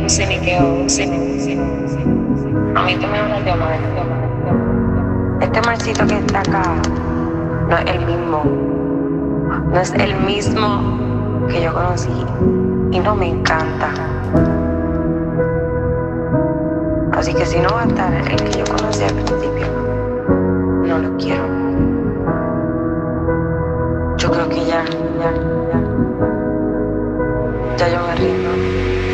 no sé ni qué hago, no sé ni qué hago. A mí tú me hablas de Omar. Este marcito que está acá no es el mismo. No es el mismo que yo conocí. Y no me encanta. Así que si no va a estar el que yo conocí al principio, no lo quiero. Yo creo que ya yo me rindo.